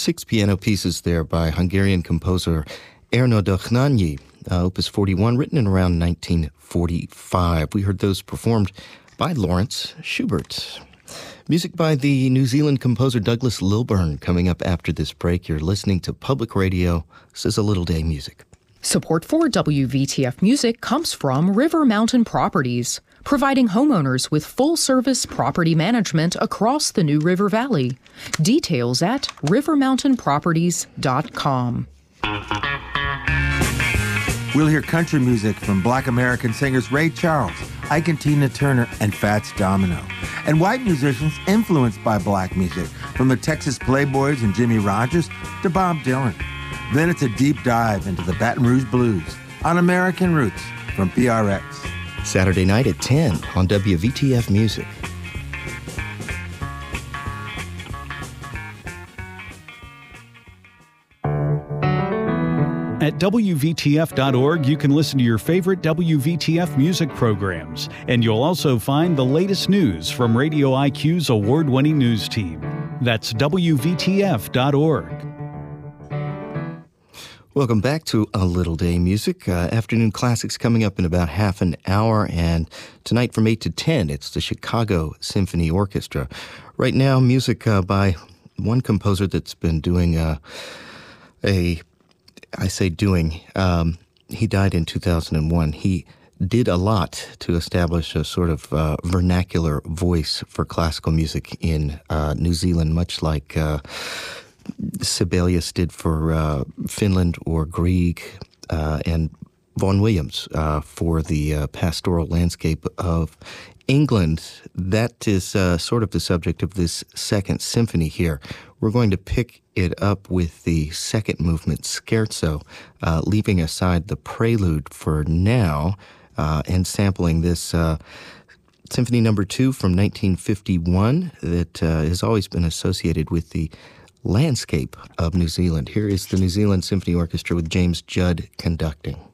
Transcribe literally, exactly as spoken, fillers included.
Six piano pieces there by Hungarian composer Ernő Dohnányi, uh, Opus forty-one, written in around nineteen forty-five. We heard those performed by Lawrence Schubert. Music by the New Zealand composer Douglas Lilburn coming up after this break. You're listening to Public Radio. This is A Little Day Music. Support for W V T F Music comes from River Mountain Properties, providing homeowners with full-service property management across the New River Valley. Details at river mountain properties dot com. We'll hear country music from Black American singers Ray Charles, Ike and Tina Turner, and Fats Domino, and white musicians influenced by black music, from the Texas Playboys and Jimmy Rogers to Bob Dylan. Then it's a deep dive into the Baton Rouge Blues on American Roots from P R X. Saturday night at ten on W V T F Music. At W V T F dot org, you can listen to your favorite W V T F music programs, and you'll also find the latest news from Radio I Q's award-winning news team. That's W V T F dot org. Welcome back to A Little Day Music. Uh, afternoon classics coming up in about half an hour, and tonight from eight to ten, it's the Chicago Symphony Orchestra. Right now, music uh, by one composer that's been doing uh, a, I say doing, um, he died in two thousand one. He did a lot to establish a sort of uh, vernacular voice for classical music in uh, New Zealand, much like Uh, Sibelius did for uh, Finland or Grieg, uh, and Vaughan Williams uh, for the uh, pastoral landscape of England. That is uh, sort of the subject of this second symphony here. We're going to pick it up with the second movement, Scherzo, uh, leaving aside the prelude for now, uh, and sampling this uh, Symphony Number Two from nineteen fifty-one that uh, has always been associated with the landscape of New Zealand. Here is the New Zealand Symphony Orchestra with James Judd conducting.